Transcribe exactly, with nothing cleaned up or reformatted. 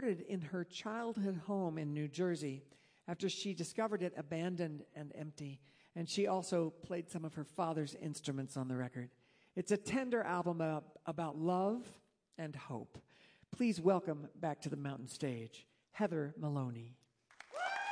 recorded in her childhood home in New Jersey after she discovered it abandoned and empty. And she also played some of her father's instruments on the record. It's a tender album about, about love and hope. Please welcome back to the mountain stage, Heather Maloney.